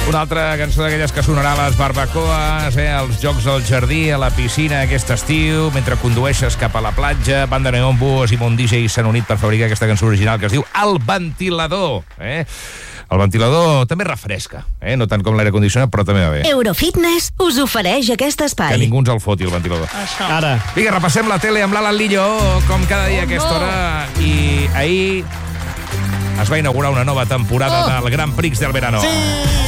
Una altra cançó d'aquelles que sonarà a les barbacoes, als jocs del jardí, a la piscina aquest estiu, mentre condueixes cap a la platja. Banda Neon, Buos i Mon DJ s'han unit per fabricar aquesta cançó original que es diu El Ventilador. El ventilador també refresca, no tant com l'aire condicionat, però també va bé. Eurofitness us ofereix aquest espai. Que ningú ens el foti, el ventilador. Això. Ara. Vinga, repassem la tele amb l'Alan Lillo, com cada dia a aquesta hora. I ahir es va inaugurar una nova temporada del Grand Prix del Verano. Sí!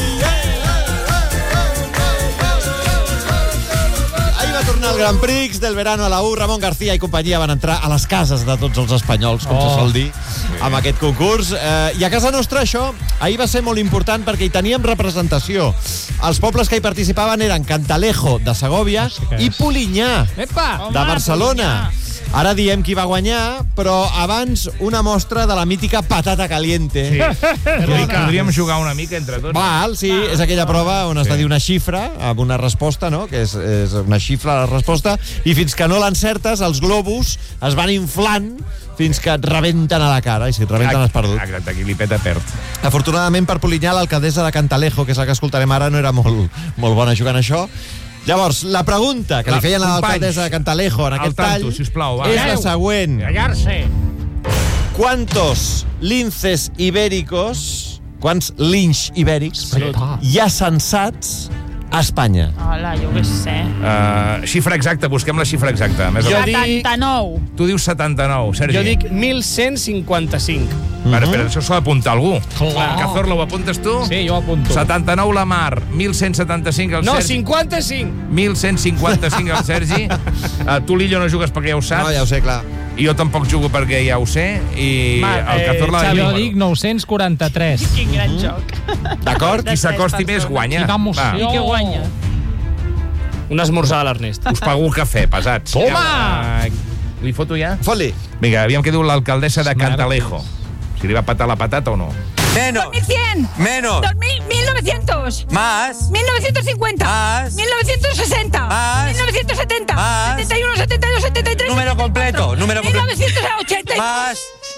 Ahir va tornar el Grand Prix del Verano a la U. Ramon García i companyia van entrar a les cases de tots els espanyols, com se sol dir, amb aquest concurs. I a casa nostra això ahir va ser molt important perquè hi teníem representació. Els pobles que hi participaven eren Cantalejo, de Segòvia, i Polinyà, de Barcelona. Ara diem qui va guanyar, però abans una mostra de la mítica patata caliente. Sí. Podríem jugar una mica entre tots. Val, sí, és aquella prova on has de dir una xifra amb una resposta, no? Que és una xifra la resposta, i fins que no l'encertes, els globus es van inflant fins que et rebenten a la cara, i si et rebenten has perdut. Exacte, qui li peta perd. Afortunadament per Polinyà, l'alcaldessa de Cantalejo, que és la que escoltarem ara, no era molt bona jugant això. Llavors, la pregunta que li feien a l'alcaldessa de Cantalejo en aquest tall és la següent. Callar-se. ¿Cuántos linces ibéricos, quants linx ibèrics hi ha censats a Espanya? Hola, jo què sé. Xifra exacta, busquem la xifra exacta. Més Jo 79. Tu dius 79, Sergi. Jo dic 1155. Espera, això s'ho ha d'apuntar algú. Cazorla, ho apuntes tu? Sí, jo ho apunto. 79 la Mar, 1175 el No, Sergi. 55. 1155 el Sergi. Tu, Lillo, no jugues perquè ja ho saps. No, ja ho sé, clar. I jo tampoc jugo perquè ja ho sé. I el Cazorla... Jo dic 943. Quin gran joc. D'acord? Qui s'acosti més guanya. Quina emoció. I què guanya? Un esmorzar a l'Ernest. Us pago el cafè, pesats. Toma! Li foto ja? Fot-li. Vinga, aviam què diu l'alcaldessa de Cantalejo. Si li va patar la patata o no. Menos. 2100. Menos. 1900. Más. 1950. Más. 1960. Más. 1970. Más. 71, 72, 73. Número completo. Número completo. 1980. Más.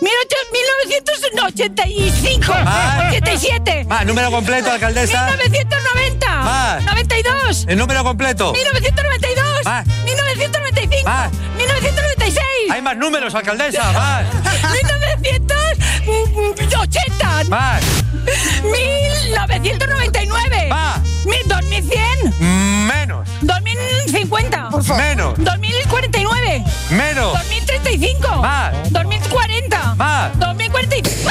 1985. Más. 87. Más. Número completo, alcaldesa. 1990. Más. 92. El número completo. 1992. Más. 1995. Más. 1996. Hay más números, alcaldesa. Más. 1980. Más. 1999. Más. 2100. Menos. 2050. Menos. 2049. Menos. 2035. Más. 2040. Más. 2045.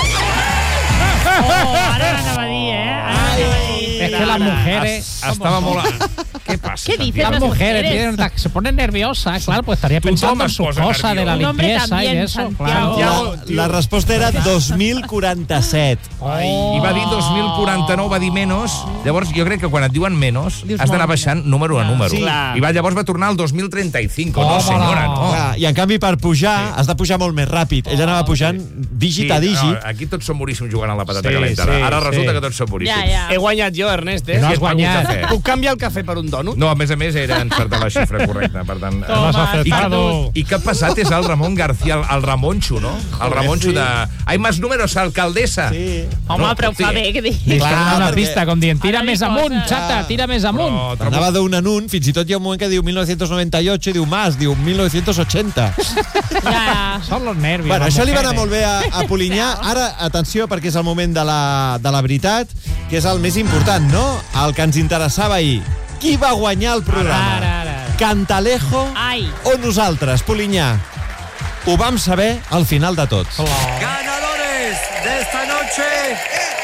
Ara l'anava a dir, Ara l'anava a dir. Es que las mujeres... Estava molt... Què passa? ¿Qué dices? Las mujeres se ponen nerviosas, claro, pues estaría pensando en su cosa de la Un hombre limpieza y también, eso, Santiago. claro. La resposta era 2047. I va dir 2049, va dir menys. Llavors, jo crec que quan et diuen menys, Dius has d'anar molt. baixant número a número. Sí. I llavors va tornar al 2035. No, senyora, no. Clar, I en canvi per pujar has de pujar molt més ràpid. Ella anava pujant dígit a dígit. Aquí tots som boníssims jugant a la patata Sí, calenta. sí, Ara resulta sí. que tots som boníssims. Ja. He guanyat jo, Ernest, No has guanyat. Puc canviar el cafè per un dònut? No, a més era encertar la xifra correcta. Per tant, I què ha passat és el Ramon García, el Ramonxo, no? El Ramonxo de... Hay más números, alcaldessa. Sí. Home, però ho fa bé, que digui. Li Clar, estem donant una perquè- pista, com dient, tira Ara li més posa- amunt, xata, tira més amunt. Però Anava d'un en un, fins i tot hi ha un moment que diu 1998 i diu más, diu 1980. Ja. Són los nervios. Bueno, las això li va anar mujeres. molt bé a Polinyà. Ara, atenció, perquè és el moment de la veritat, que és el més important, no? El que ens interessava ahir. Qui va guanyar el programa? Ara. Cantalejo Ai. o nosaltres, Polinyà? Ho vam saber al final de tot. Ganadores de esta noche.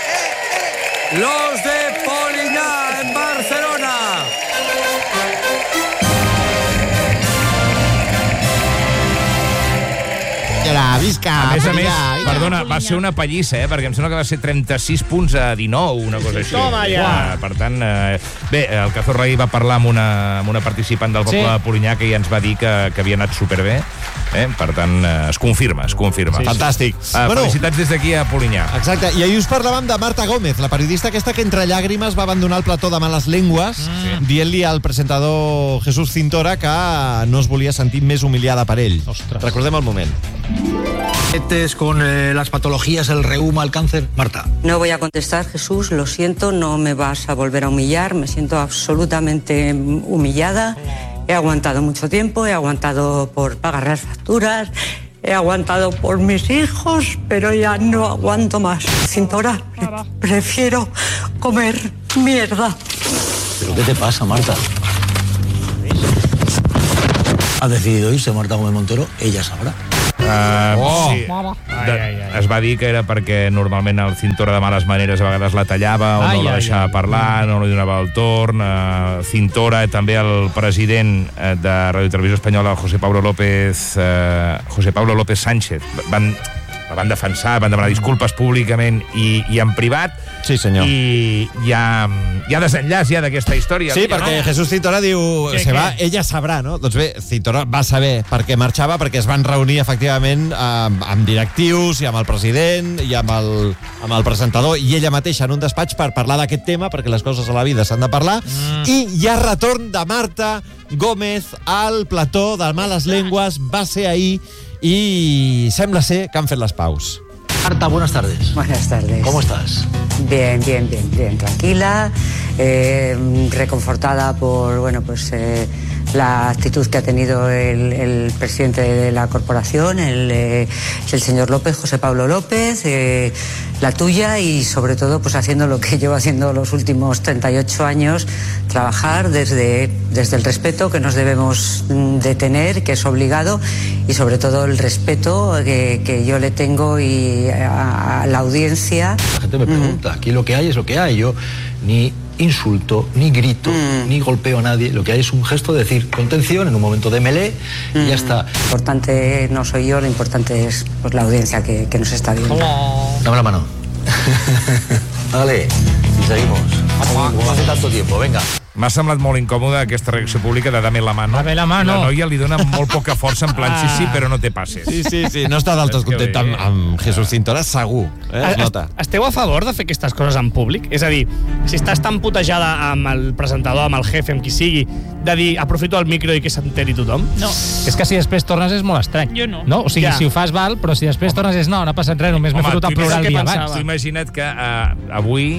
Los de Polinyà en Barcelona. Visca, a més, Polinyà. perdona, va ser una pallissa, perquè em sembla que va ser 36 punts a 19, una cosa així. Toma ja. Per tant, bé, el Cazorla ahir va parlar amb una participant del poble de Polinyà que ja ens va dir que havia anat superbé. Per tant, es confirma. Fantàstic. Felicitats des d'aquí a Polinyà. Exacte, i ahir us parlàvem de Marta Gómez, la periodista aquesta que entre llàgrimes va abandonar el plató de Males Lenguas, dient-li al presentador Jesús Cintora que no es volia sentir més humiliada per ell. Ostres. Recordem el moment. Con las patologías, el reuma, el cáncer. Marta. No voy a contestar, Jesús, lo siento, no me vas a volver a humillar, me siento absolutamente humillada. He aguantado mucho tiempo, he aguantado por pagar las facturas, he aguantado por mis hijos, pero ya no aguanto más. Cintora, prefiero comer mierda. ¿Pero qué te pasa, Marta? ¿Ha decidido irse Marta Gómez Montero? Ella sabrá. Sí. Es va dir que era perquè normalment el Cintora de males maneres a vegades la tallava o no la deixava parlar, no li donava el torn. Cintora, també el president de Radio Televisió Espanyola, José Pablo López Sánchez, la van defensar, van demanar disculpes públicament i en privat. Sí, senyor. I hi ha desenllaç ja d'aquesta història. Sí, perquè Jesús Cintora diu se va, ella sabrà, no? Doncs bé, Cintora va saber per què marxava, perquè es van reunir efectivament amb directius i amb el president i amb el presentador i ella mateixa en un despatx per parlar d'aquest tema, perquè les coses a la vida s'han de parlar. I hi ha retorn de Marta Gómez al plató de Males Lenguas, va ser ahir y sembla ser que han fet les paus. Marta, buenas tardes. Buenas tardes. ¿Cómo estás? Bien, tranquila, reconfortada por, la actitud que ha tenido el presidente de la corporación, el señor López, José Pablo López, la tuya y sobre todo pues haciendo lo que llevo haciendo los últimos 38 años, trabajar desde el respeto que nos debemos de tener, que es obligado, y sobre todo el respeto que yo le tengo y a la audiencia. La gente me pregunta, aquí lo que hay es lo que hay. Yo ni insulto, ni grito, ni golpeo a nadie. Lo que hay es un gesto de decir contención en un momento de melee y ya está. Lo importante no soy yo, lo importante es pues, la audiencia que nos está viendo. Dame la mano. Dale, y seguimos. Como hace tanto tiempo, venga. M'ha semblat molt incòmoda aquesta reacció pública de dame la mano. Dame la mano. La noia li dona molt poca força, en plan, sí, però no te passes. Sí, no està del tot content amb Jesús Cintora, segur. Es nota. Esteu a favor de fer aquestes coses en públic? És a dir, si estàs tan putejada amb el presentador, amb el jefe, amb qui sigui, de dir, aprofito el micro i que s'enteri tothom? No. És que si després tornes és molt estrany. Jo no. O sigui, si ho fas val, però si després tornes és no ha passat res, només m'he fotut a plorar el dia abans. Tu imagina't que avui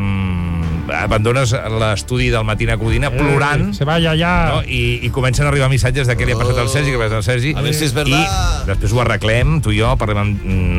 abandones l'estudi del Matina Codina plorant, se vaya ja, no? I comencen a arribar missatges de què li ha passat al Sergi, què ha passat al Sergi, a veure si és verdad. I després ho arreglem, tu i jo, parlem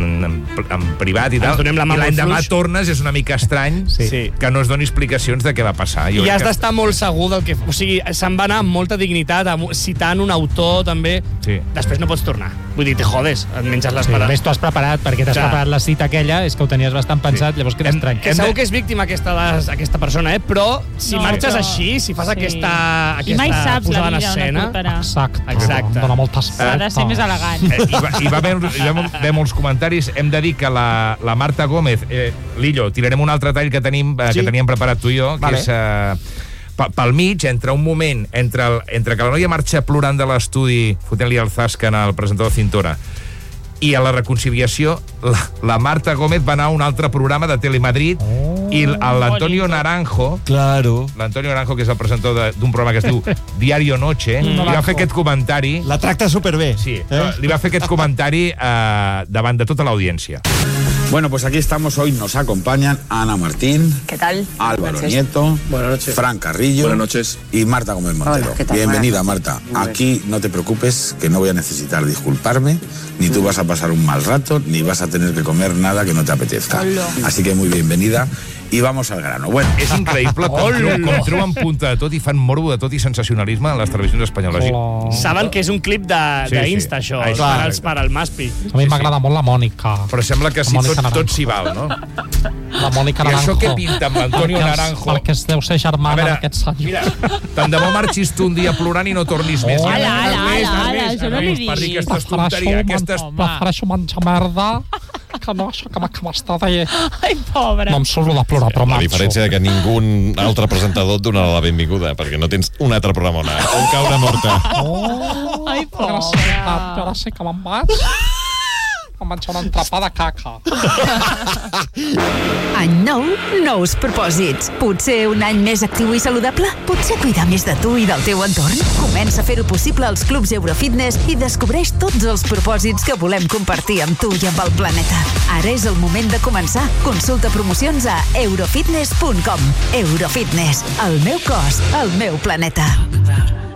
en privat i tal, i l'endemà tornes, és una mica estrany que no es doni explicacions de què va passar. I has d'estar molt segur del que... O sigui, se'n va anar amb molta dignitat, citant un autor, també. Després no pots tornar. Vull dir, te jodes, et menges les parades. Més t'ho has preparat, perquè t'has preparat la cita aquella, és que ho tenies bastant pensat, llavors queda estrany. Que segur que és víctima aquesta persona, però si marxes així, si fas aquesta posada en escena... Exacte. Dóna molta s'ha de ser més elegant. Hi va haver molts comentaris. Hem de dir que la Marta Gómez, Lillo, tirarem un altre tall que teníem preparat tu i jo, que és pel mig, entre un moment, entre que la noia marxa plorant de l'estudi, fotent-li el zasca al presentador Cintora, i a la reconciliació, la Marta Gómez va anar a un altre programa de Telemadrid i l'Antonio Naranjo, l'Antonio Naranjo, que és el presentador d'un programa que es diu Diario Noche, li va fer aquest comentari... La tracta superbé. Sí, li va fer aquest comentari davant de tota l'audiència. Bueno, pues aquí estamos. Hoy nos acompañan Ana Martín. ¿Qué tal? Álvaro Nieto. Buenas noches. Fran Carrillo. Buenas noches. Y Marta Gómez Montero. Hola, ¿qué tal? Bienvenida, Marta. Aquí no te preocupes, que no voy a necesitar disculparme, ni tú vas a pasar un mal rato, ni vas a tener que comer nada que no te apetezca. Así que muy bienvenida. I vamos al grano. Bueno, és increïble com treuen punta de tot i fan morbo de tot i sensacionalisme a les televisions espanyoles. Saben que és un clip d'Insta, això, per al Maspi. A mi m'agrada molt la Mònica. Però sembla que tot s'hi val, no? La Mònica Naranjo. I això què pinta amb l'Antonio Naranjo? Perquè es deu ser germana d'aquest senyor. Mira, tant de bo marxis tu un dia plorant i no tornis més. Ala, això no li diguis. Per dir aquestes tonteries, prefereixo menjar merda que no això que m'està dient. Ai, pobre. No em surt de plorar, però marxo. La diferència de que ningú altre presentador et donarà la benvinguda, perquè no tens un altre programa on caure morta. Ai, pobre. Ara sí que me'n vaig. a menjar un entrepà de caca. Any nou, nous propòsits. Potser un any més actiu i saludable? Potser cuidar més de tu i del teu entorn? Comença a fer-ho possible als clubs Eurofitness i descobreix tots els propòsits que volem compartir amb tu i amb el planeta. Ara és el moment de començar. Consulta promocions a eurofitness.com. Eurofitness. El meu cos, el meu planeta.